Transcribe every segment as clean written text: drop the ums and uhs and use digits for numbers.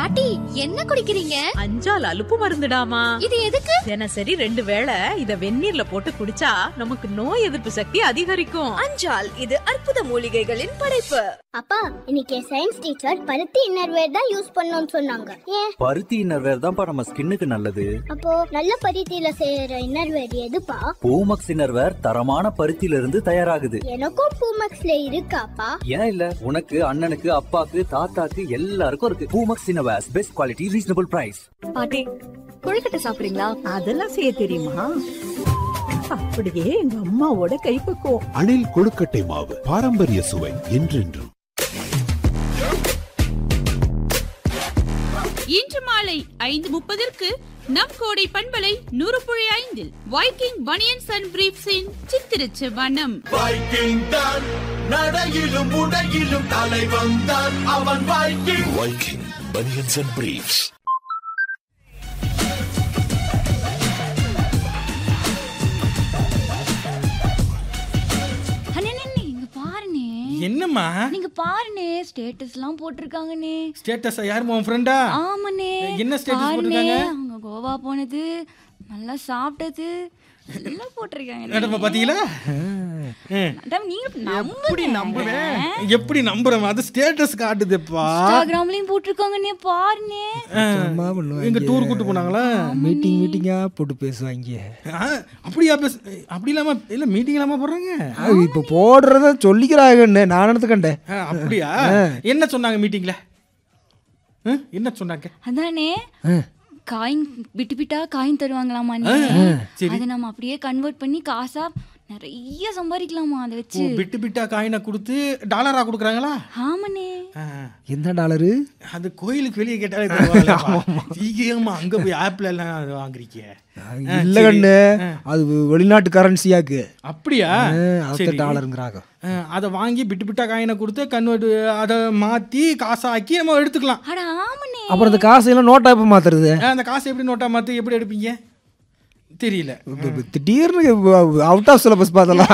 பாட்டி என்ன குடிக்கிறீங்க? அஞ்சால் அலுப்பு மருந்துடாமா. இது எதுக்கு? தினசரி 2 வேளை இத வெந்நீர்ல போட்டு குடிச்சா நமக்கு நோய் எதிர்ப்பு சக்தி அதிகரிக்கும். அஞ்சால் இது அற்புத மூலிகைகளின் படைப்பு. அப்பா இன்னைக்கு சயின்ஸ் டீச்சர் பருத்தி இன்னர்வேர் தான் யூஸ் பண்ணணும்னு சொன்னாங்க. ஏன்? பருத்தி இன்னர்வேர் தான்ப்பா நம்ம ஸ்கின்னுக்கு நல்லது. அப்போ நல்ல பருத்தியில செய்யற இன்னர்வேர் எதுப்பா? பூமக்ஸ் இன்னர்வேர் தரமான பருத்தியில இருந்து தயாராகுது. எனக்கும் பூமக்ஸ்ல இருக்காப்பா? ஏன் இல்ல, உனக்கு அண்ணனுக்கு அப்பாக்கு தாத்தாக்கு எல்லாருக்கும் இருக்கு. Poomex innerwear, best quality, reasonable price. பாட்டி கொழுக்கட்டை சாப்பிடுறீங்களா? அதெல்லாம் செய்ய தெரியுமா? அப்படியே எங்க அம்மாவோட கைப்பக்குவம். அணில் கொழுக்கட்டை மாவு, பாரம்பரிய சுவை என்றென்றும். இன்று மாலை 5:30 நம் கோடை பண்பலை 100.5 வைக்கிங் பனியன்ஸ் அண்ட் பிரீஃப்ஸின் சித்திரச்சு வனம். வைக்கிங் தான் நடையிலும் உடையிலும் தலைவன் தான் அவன். Viking Viking banians and briefs. என்னம்மா நீங்க பாருனே, ஸ்டேட்டஸ்லாம் போட்டுருக்காங்கனே. ஸ்டேட்டஸ் யார் உன் ஃப்ரெண்டா? ஆமாண்ணே. என்ன ஸ்டேட்டஸ் போட்டுருக்காங்க? அவங்க கோவா போனது, நல்லா சாப்பிட்டது எல்லாம் போட்டுருக்காங்க. நடப்ப பாத்தீங்களா? எப்படி நம்புறேன்? எப்படி நம்புறேன்? அது ஸ்டேட்டஸ் காட்டுதுப்பா. இன்ஸ்டாகிராம்லயும் போட்டுருக்காங்கனே, பாருனே. எங்க டூர் கூட்டு போனாங்களா? மீட்டிங்கா போட்டு பேசுவாங்க. அப்படியா? அப்படி இல்லாம இல்ல மீட்டிங் இல்லாம போடுறாங்க. இப்ப போடுறத சொல்லிக்கிறாங்கன்னு நான் எடுத்துக்கண்டேன். அப்படியா? என்ன சொன்னாங்க மீட்டிங்ல? என்ன சொன்னாங்க? அதானே காயின் விட்டு விட்டா காயின் தருவாங்களாமா. அதை நம்ம அப்படியே கன்வெர்ட் பண்ணி காசா நிறைய சம்பாதிக்கலாமா. அதை வச்சு விட்டு விட்டா காயினை கொடுத்து டாலரா கொடுக்குறாங்களா? ஆமாண்ணே. எந்த டாலரு? அது கோயிலுக்கு வெளியே கேட்டாலே அங்க போய் ஆப்ல எல்லாம் வாங்குறீங்க. இல்ல கண்ணு, அது வெளிநாட்டு கரன்சியாக்கு. அப்படியா? டாலருங்கிறாங்க. அதை வாங்கி பிட்டு பிட்டா காயினை கொடுத்து கன்வெர்ட் அதை மாற்றி காசாக்கி நம்ம எடுத்துக்கலாம். அப்புறம் அந்த காசையெல்லாம் நோட்டா எப்போ மாத்துறது? அந்த காசை எப்படி நோட்டா மாற்றி எப்படி எடுப்பீங்க தெரியல. திடீர்னு அவுட் ஆஃப் சிலபஸ் பார்த்தலாம்.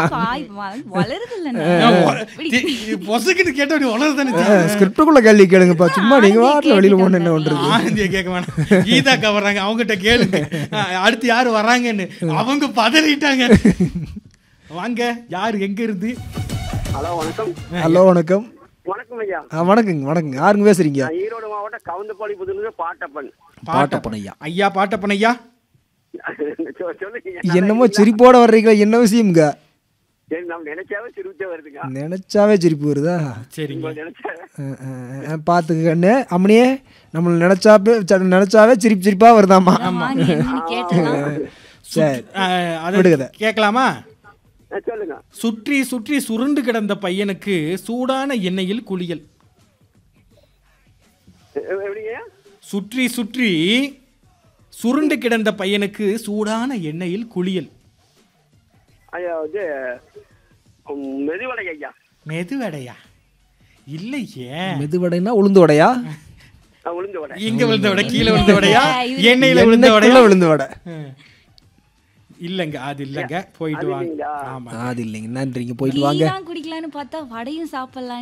ஸ்கிரிப்டுக்குள்ள கேள்வி கேளுங்கப்பா. சும்மா நீங்க வாட்டில் வெளியில போன என்ன பண்றது? ஆனந்தியா கேட்க வேணாம், கீதாக்கா வர்றாங்க, அவங்ககிட்ட கேளுங்க. அடுத்து யாரு வர்றாங்கன்னு. அவங்க பதறிட்டாங்க. வாங்க, யாரு எங்க இருந்து? ஹலோ வணக்கம். ஹலோ வணக்கம். வணக்கம் ஐயா. வணக்கங்க வணக்கங்க. யாருங்க பேசுறீங்க? ஈரோடு மாவட்டம் கவுந்தப்பாடி புதுல பாட்டப்பன். பாட்டப்பன் ஐயா. ஐயா பாட்டப்பன் ஐயா, என்னமோ சிரிப்போட வர்றீங்களா? என்ன விஷயம்ங்க? நினைச்சாவே சிரிப்பு வருதா? சரிங்க, பாத்துக்கண்ணே. அம்மனியே, நம்ம நினைச்சாவே சிரிப்பா வருதாமா. சரி, கேட்கலாமா? சொல்லுங்க. சுற்றி சுற்றி சுருண்டு கிடந்த பையனுக்கு சூடான எண்ணெயில் குளியல். சுற்றி சுற்றி சுருண்டு கிடந்த பையனுக்கு சூடான எண்ணெயில் குளியல். ஐயா இது மெதுவடை ஐயா. மெதுவடையா? இல்லையே. மெதுவடைனா உளுந்து வடையா? உளுந்து வடை. எங்க விழுந்த வடை? கீழே விழுந்த வடையா? எண்ணெயில விழுந்த வடையா? விழுந்த வடை இல்லங்க, அது இல்லங்க. போயிட்டு வாங்க. ஆமா, அது இல்லைங்க. நன்றிங்க, போயிட்டு வாங்க. குடிக்கலான்னு பார்த்தா வடையும் சாப்பிடலாம்.